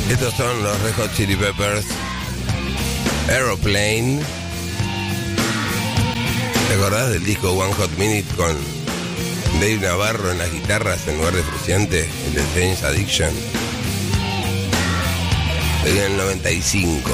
Estos son los Red Hot Chili Peppers, Aeroplane. ¿Te acordás del disco One Hot Minute con Dave Navarro en las guitarras en lugar de Fruciante, el de James Addiction? En el 95.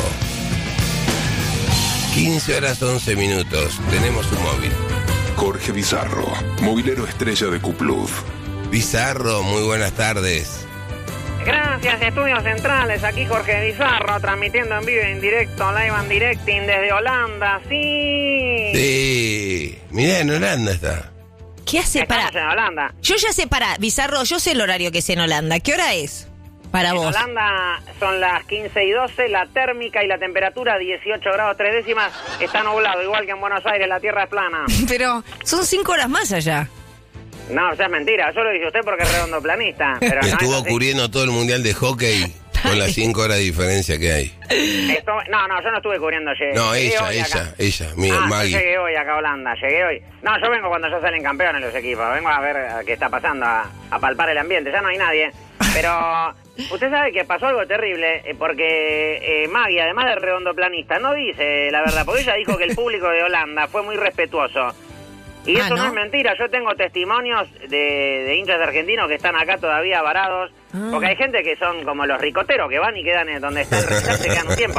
15 horas 11 minutos. Tenemos un móvil. Jorge Bizarro, movilero estrella de Cupluz. Bizarro, muy buenas tardes. Gracias, Estudios Centrales, aquí Jorge Bizarro, transmitiendo en vivo, en directo, live and directing desde Holanda, sí. Sí, mirá, en Holanda está. ¿Qué hace Estamos para...? en Holanda. Yo ya sé, Bizarro, yo sé el horario que es en Holanda. ¿Qué hora es para En vos? Holanda son las 15:12, la térmica y la temperatura 18 grados 3 décimas, está nublado, igual que en Buenos Aires, la tierra es plana. Pero son 5 horas más allá. No, o sea, es mentira, yo lo dice usted porque es redondoplanista, pero no Estuvo es así. cubriendo todo el mundial de hockey con las 5 horas de diferencia que hay. No, yo no estuve cubriendo ayer. No, Llegué hoy acá. ella, Yo Maggie. llegué hoy acá a Holanda, llegué hoy. No, yo vengo cuando ya salen campeones los equipos, vengo a ver qué está pasando, a palpar el ambiente, ya no hay nadie. Pero usted sabe que pasó algo terrible, porque Maggie, además de redondoplanista, no dice la verdad, porque ella dijo que el público de Holanda fue muy respetuoso. Y eso no es mentira, yo tengo testimonios de hinchas argentinos que están acá todavía varados, porque hay gente que son como los ricoteros, que van y quedan donde está el recital, se quedan un tiempo.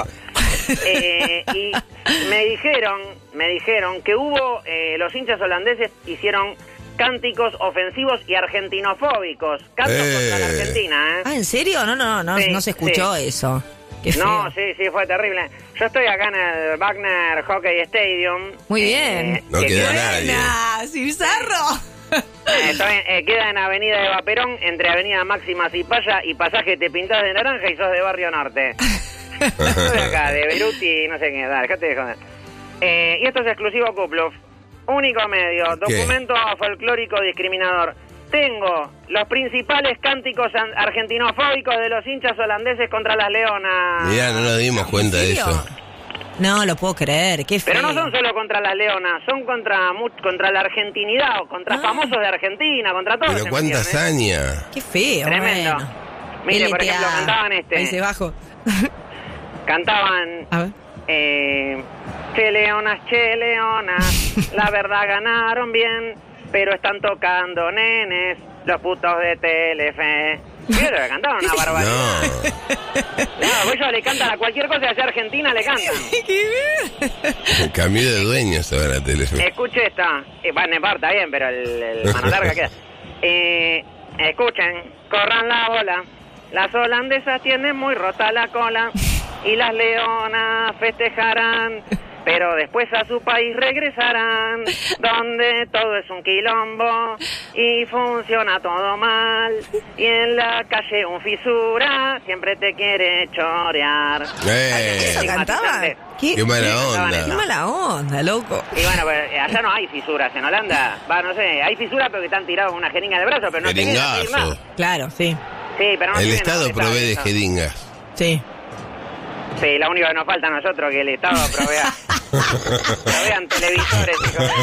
Y me dijeron que hubo, los hinchas holandeses hicieron cánticos ofensivos y argentinofóbicos, cantos contra la Argentina, ¿eh? Ah, ¿en serio? No, Sí, no se escuchó eso. Qué feo. No, sí, fue terrible. Yo estoy acá en el Wagner Hockey Stadium. Muy bien. No que queda queda- nadie. ¡Buena! ¡Sí, Bizarro! queda en Avenida de Vaperón, entre Avenida Máxima Cipaya y Pasaje Te Pintás de Naranja y sos de Barrio Norte. Soy acá, de Beruti, no sé qué, dale, dejate de joder. Y esto es exclusivo Cupluf. Único medio, ¿Qué? documento folclórico discriminador. Tengo los principales cánticos argentinofóbicos de los hinchas holandeses contra las leonas. Mirá, no nos dimos cuenta de serio? eso. No lo puedo creer, qué feo. Pero no son solo contra las leonas, son contra la argentinidad, o contra famosos de Argentina, contra todos. Pero cuánta hazaña. Qué feo, Tremendo. bueno. Mire, por LTA. ejemplo, cantaban Países Bajos. Cantaban... A ver. Che leonas, la verdad ganaron bien, pero están tocando nenes, los putos de Telefe. Mira, que cantaron una barbaridad. No, Claro, pues ellos le cantan a cualquier cosa de Argentina, le cantan. cambió de dueños ahora Telefe. Escuche esta. Bueno, está bien, pero el mano larga queda. Escuchen, corran la bola. Las holandesas tienen muy rota la cola y las leonas festejarán, pero después a su país regresarán, donde todo es un quilombo y funciona todo mal, y en la calle un fisura siempre te quiere chorear. ¿Eso cantaban? Qué mala onda. Qué mala onda, loco. Y bueno, pues allá no hay fisuras en Holanda. Va, no sé, hay fisuras pero que están tirados con una jeringa de brazo, pero no tienen Jeringazo. nada. Claro, sí. Sí, pero no El tienen Estado nada, provee de eso. jeringas. Sí. Sí, lo único que nos falta a nosotros que el Estado provean televisores.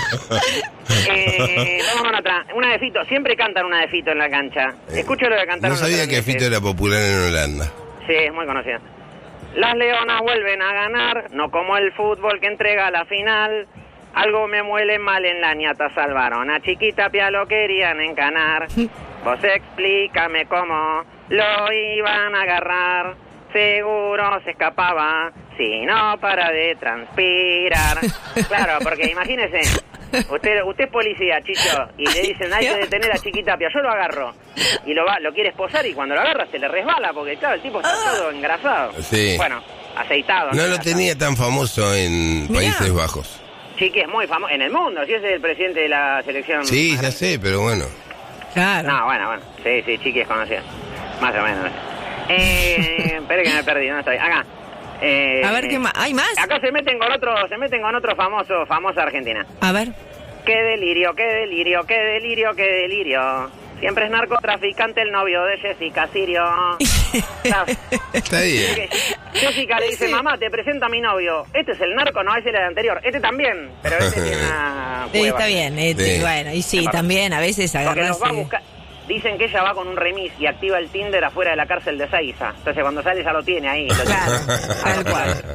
Vamos con otra. Una de Fito. Siempre cantan una de Fito en la cancha. Escucho lo que cantaron No sabía los que holandeses. Fito era popular en Holanda. Sí, es muy conocida. Las leonas vuelven a ganar, no como el fútbol que entrega la final. Algo me muele mal en la ñata, salvaron a Chiquita Pia, lo querían encanar. Vos explícame cómo lo iban a agarrar. Seguro se escapaba, si no para de transpirar. Claro, porque imagínese, usted es policía, Chicho, y le dicen hay que detener a Chiquita Pia. Yo lo agarro y lo quiere esposar, y cuando lo agarra se le resbala, porque claro, el tipo está todo engrasado. Sí. Bueno, aceitado. No lo engrasado. tenía tan famoso en Mirá. Países Bajos. Chiqui es muy famoso en el mundo, si ese es el presidente de la selección. Sí, ya sé, pero bueno. Claro. No, bueno, sí, Chiqui es conocido, más o menos. Espere que me perdí, ¿dónde estoy? Acá. A ver, ¿qué más? ¿Hay más? Acá se meten con otro famosa Argentina. A ver. Qué delirio, qué delirio, qué delirio, qué delirio. Siempre es narcotraficante el novio de Jessica Sirio. ¿Sabes? Está bien. Jessica le dice, mamá, te presento a mi novio. Este es el narco, no, ese era el anterior. Este también, pero este tiene una Sí, cueva. está bien. Sí. Bueno, y sí, también a veces Porque agarrarse... los va a buscar. Dicen que ella va con un remis y activa el Tinder afuera de la cárcel de Seiza. Entonces cuando sale ya lo tiene ahí. Claro, tal cual.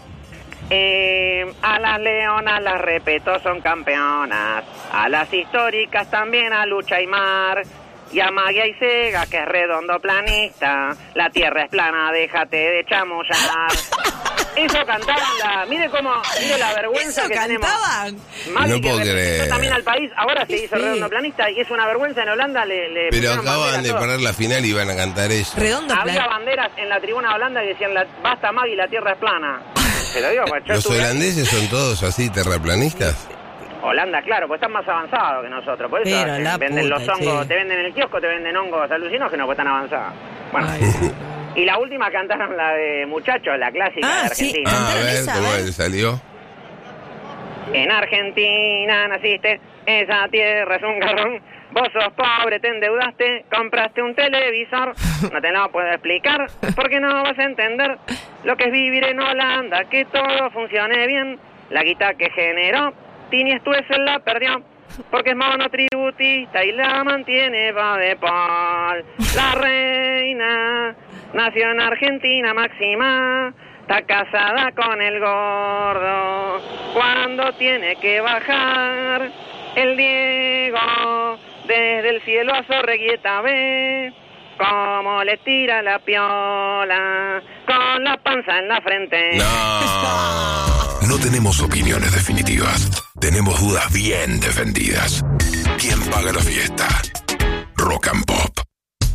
A las leonas las respeto, son campeonas. A las históricas también, a Lucha y Mar. Y a Magia y Sega, que es redondo planista. La tierra es plana, déjate de chamullar. Eso cantaban mire la vergüenza ¿Eso que cantaban? tenemos. No puedo creer. También al país, ahora se hizo redondo planista y es una vergüenza. En Holanda le Pero pusieron acaban banderas, de todo. poner la final y van a cantar eso. Redondo Había plan. banderas en la tribuna holanda que decían, basta Maggie, la tierra es plana. Te lo digo, pues, yo ¿Los estuve- holandeses son todos así, terraplanistas? Holanda, claro, pues están más avanzados que nosotros. Por eso Pero la venden puta, los hongos, sí. te venden en el kiosco, te venden hongos alucinógenos, pues están avanzados. Bueno, Ay, y la última cantaron la de Muchachos, la clásica de sí. Argentina. Ah, a ver, esa, ¿cómo a ver. le salió? En Argentina naciste, esa tierra es un garrón. Vos sos pobre, te endeudaste, compraste un televisor. No te lo puedo explicar, porque no vas a entender lo que es vivir en Holanda, que todo funcione bien. La guita que generó, Tini Stoessel la perdió, porque es monotributista y la mantiene va de Paul. La reina nació en Argentina, Máxima. Está casada con el gordo cuando tiene que bajar. El Diego desde el cielo a Zorreguieta ve cómo le tira la piola con la panza en la frente. No. No tenemos opiniones definitivas. Tenemos dudas bien defendidas. ¿Quién paga la fiesta? Rock and Pop.